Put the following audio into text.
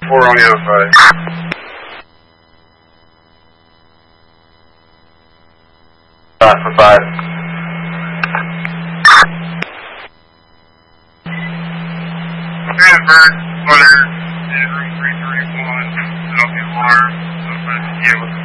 4 on the other side. For 5. Bird, Butter, room 331, Philadelphia Alarm,